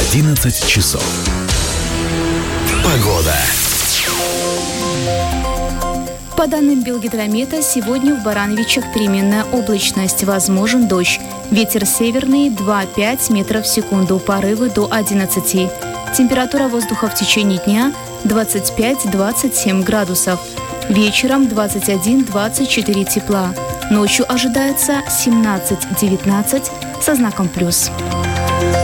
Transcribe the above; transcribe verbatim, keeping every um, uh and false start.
одиннадцать часов. Погода. По данным Белгидромета, сегодня в Барановичах переменная облачность, возможен дождь. Ветер северный два-пять метров в секунду, порывы до одиннадцати. Температура воздуха в течение дня двадцать пять - двадцать семь градусов. Вечером двадцать один - двадцать четыре тепла. Ночью ожидается семнадцать - девятнадцать со знаком плюс.